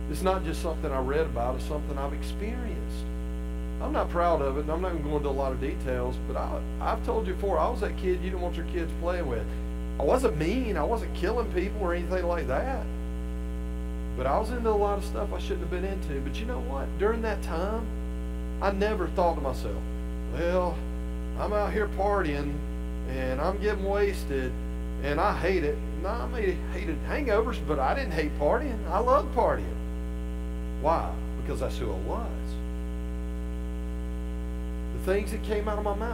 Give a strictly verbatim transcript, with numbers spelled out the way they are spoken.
It's not just something I read about, it's something I've experienced. I'm not proud of it, and I'm not even going into a lot of details, but I, I've told you before, I was that kid you didn't want your kids playing with. I wasn't mean, I wasn't killing people or anything like that. But I was into a lot of stuff I shouldn't have been into. But you know what? During that time, I never thought to myself, well, I'm out here partying, and I'm getting wasted, and I hate it. No, I may have hated hangovers, but I didn't hate partying. I loved partying. Why? Because that's who I was. The things that came out of my mouth.